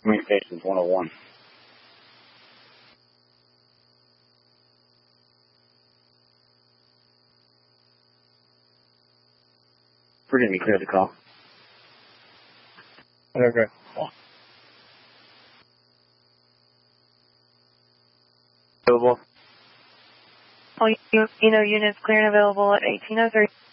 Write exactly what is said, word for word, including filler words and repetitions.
Communications one oh one. Forgive me, clear the call. Okay. Available. All you, you know units clear and available at eighteen oh three.